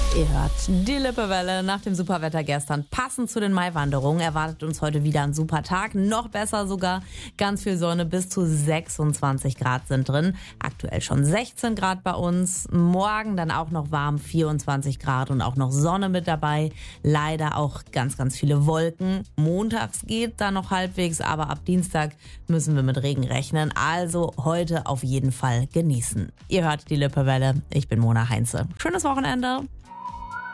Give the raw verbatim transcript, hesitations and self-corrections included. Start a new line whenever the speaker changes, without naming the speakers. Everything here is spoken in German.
Ihr hört die Lippewelle nach dem Superwetter gestern. Passend zu den Maiwanderungen erwartet uns heute wieder ein super Tag. Noch besser sogar. Ganz viel Sonne, bis zu sechsundzwanzig Grad sind drin. Aktuell schon sechzehn Grad bei uns. Morgen dann auch noch warm, vierundzwanzig Grad und auch noch Sonne mit dabei. Leider auch ganz, ganz viele Wolken. Montags geht da noch halbwegs, aber ab Dienstag müssen wir mit Regen rechnen. Also heute auf jeden Fall genießen. Ihr hört die Lippewelle. Ich bin Mona Heinze. Schönes Wochenende.